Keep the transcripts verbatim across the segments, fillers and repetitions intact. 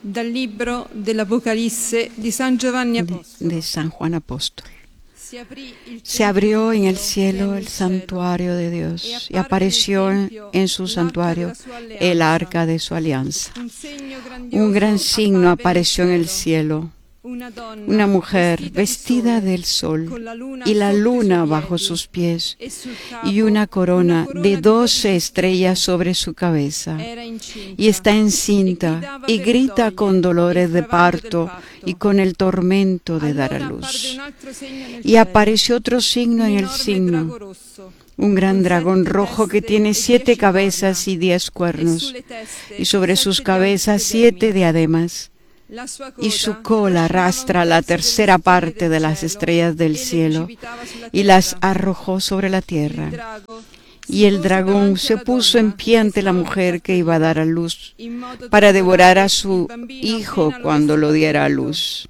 Dal libro dell'Apocalisse di San Giovanni de, Apostolo. de San Juan Apóstol. Si aprì il Se abrió en el cielo cielo el santuario de Dios y apareció en, en su santuario el arca de su alianza. Un gran signo apareció en el cielo, una mujer vestida del sol y la luna bajo sus pies y una corona de doce estrellas sobre su cabeza. Y está encinta y grita con dolores de parto y con el tormento de dar a luz. Y apareció otro signo en el signo, un gran dragón rojo que tiene siete cabezas y diez cuernos, y sobre sus cabezas siete diademas. Y su cola arrastra la tercera parte de las estrellas del cielo y las arrojó sobre la tierra. Y el dragón se puso en pie ante la mujer que iba a dar a luz para devorar a su hijo cuando lo diera a luz.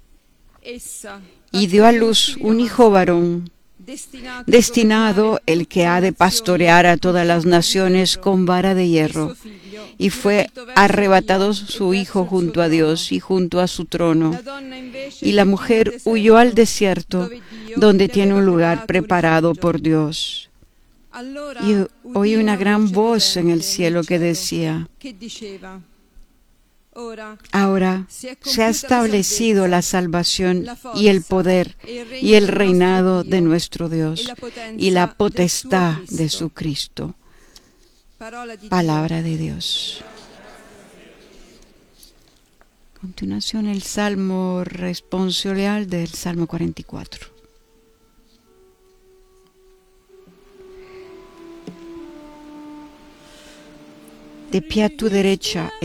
Y dio a luz un hijo varón, destinado el que ha de pastorear a todas las naciones con vara de hierro. Y fue arrebatado su hijo junto a Dios y junto a su trono. Y la mujer huyó al desierto, donde tiene un lugar preparado por Dios. Y oí una gran voz en el cielo que decía: ahora se ha establecido la salvación y el poder y el reinado de nuestro Dios y la potestad de su Cristo. Palabra de Dios. A continuación, el Salmo responsorial del Salmo cuarenta y cuatro. De pie a tu derecha